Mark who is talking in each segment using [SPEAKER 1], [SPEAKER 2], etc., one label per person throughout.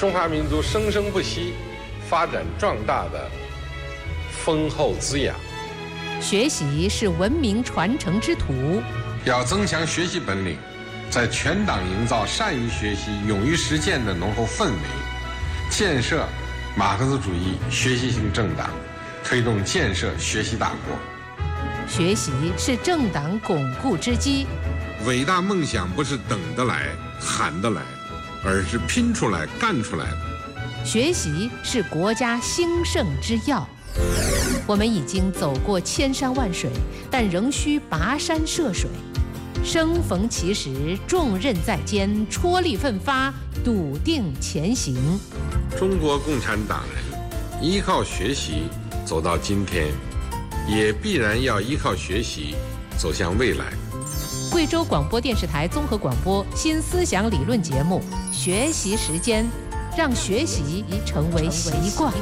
[SPEAKER 1] 中华民族生生不息、发展壮大的丰厚滋养。
[SPEAKER 2] 学习是文明传承之途，
[SPEAKER 1] 要增强学习本领，在全党营造善于学习、勇于实践的浓厚氛围，建设马克思主义学习型政党，推动建设学习大国。
[SPEAKER 2] 学习是政党巩固之基。
[SPEAKER 1] 伟大梦想不是等得来、喊得来，而是拼出来、干出来的。
[SPEAKER 2] 学习是国家兴盛之要。我们已经走过千山万水，但仍需跋山涉水。生逢其时，重任在肩，踔厉奋发，笃定前行。
[SPEAKER 1] 中国共产党人依靠学习走到今天，也必然要依靠学习走向未来。
[SPEAKER 2] 贵州广播电视台综合广播新思想理论节目《学习时间》，让学习成为习惯。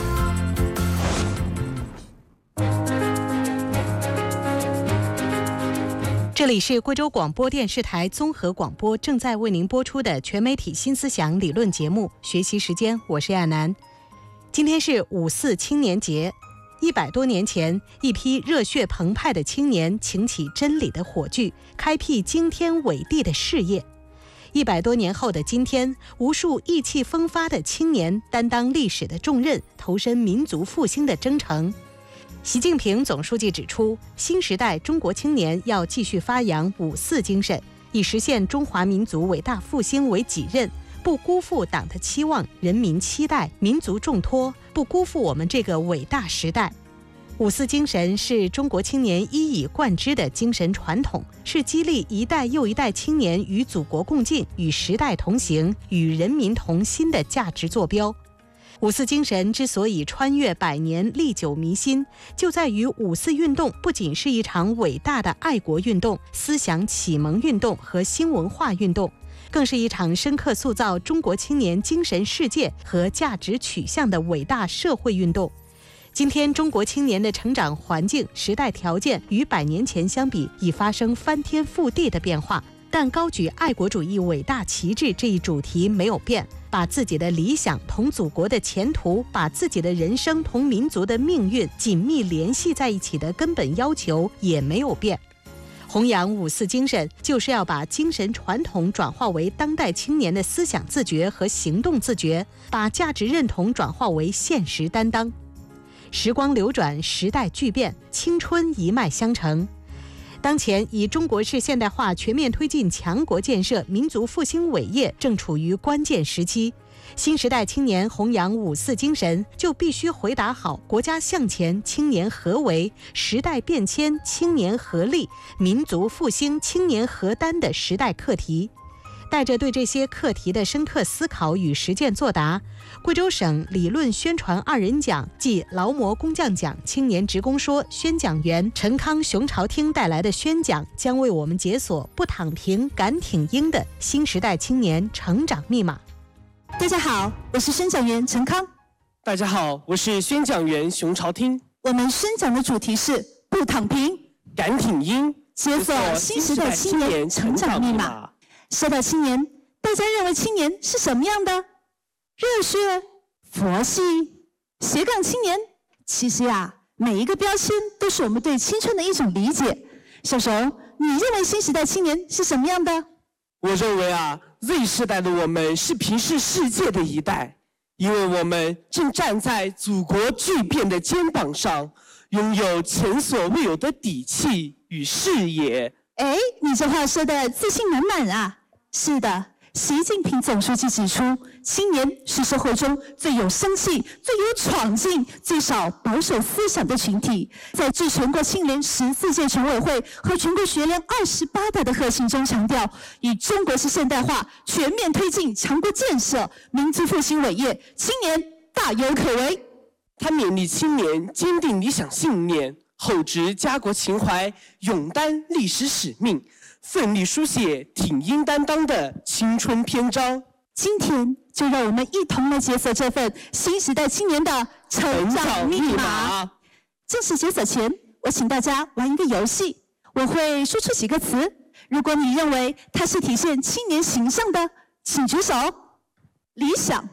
[SPEAKER 3] 这里是贵州广播电视台综合广播正在为您播出的全媒体新思想理论节目《学习时间》，我是亚楠。今天是5·4青年节，100多年前，一批热血澎湃的青年擎起真理的火炬，开辟惊天伟地的事业。100多年后的今天，无数意气风发的青年担当历史的重任，投身民族复兴的征程。习近平总书记指出，新时代中国青年要继续发扬5·4精神，以实现中华民族伟大复兴为己任，不辜负党的期望、人民期待、民族重托，不辜负我们这个伟大时代。5·4精神是中国青年一以贯之的精神传统，是激励一代又一代青年与祖国共进、与时代同行、与人民同心的价值坐标。5·4精神之所以穿越100年、历久弥新，就在于5·4运动不仅是一场伟大的爱国运动、思想启蒙运动和新文化运动，更是一场深刻塑造中国青年精神世界和价值取向的伟大社会运动。今天中国青年的成长环境、时代条件与100年前相比，已发生翻天覆地的变化，但高举爱国主义伟大旗帜这一主题没有变，把自己的理想同祖国的前途，把自己的人生同民族的命运紧密联系在一起的根本要求也没有变。弘扬5·4精神，就是要把精神传统转化为当代青年的思想自觉和行动自觉，把价值认同转化为现实担当。时光流转，时代巨变，青春一脉相承。当前以中国式现代化全面推进强国建设、民族复兴伟业正处于关键时期，新时代青年弘扬5·4精神，就必须回答好国家向前青年何为、时代变迁青年何力、民族复兴青年何担的时代课题。带着对这些课题的深刻思考与实践作答，贵州省理论宣传2人奖暨劳模工匠奖青年职工说宣讲员陈康、熊朝听带来的宣讲，将为我们解锁不躺平、敢挺英的新时代青年成长密码。
[SPEAKER 4] 大家好，我是宣讲员陈康。
[SPEAKER 5] 大家好，我是宣讲员熊朝听。
[SPEAKER 4] 我们宣讲的主题是不躺平、
[SPEAKER 5] 敢挺英，
[SPEAKER 4] 解锁新时代青年成长密码。说到青年，大家认为青年是什么样的？热血、佛系、斜杠青年？其实呀，每一个标签都是我们对青春的一种理解。小熊，你认为新时代青年是什么样的？
[SPEAKER 5] 我认为Z 世代的我们是平视世界的一代，因为我们正站在祖国巨变的肩膀上，拥有前所未有的底气与视野。
[SPEAKER 4] 哎，你这话说的自信满满啊！是的，习近平总书记指出，青年是社会中最有生气、最有闯劲、最少保守思想的群体。在致全国青联14届全委会和全国学联28大的贺信中强调，以中国式现代化全面推进强国建设、民族复兴伟业，青年大有可为。
[SPEAKER 5] 他勉励青年坚定理想信念，厚植家国情怀，勇担历史使命，奋力书写挺英担当的青春篇章。
[SPEAKER 4] 今天就让我们一同来解锁这份新时代青年的成长密码。正式解锁前，我请大家玩一个游戏，我会说出几个词，如果你认为它是体现青年形象的，请举手。理想、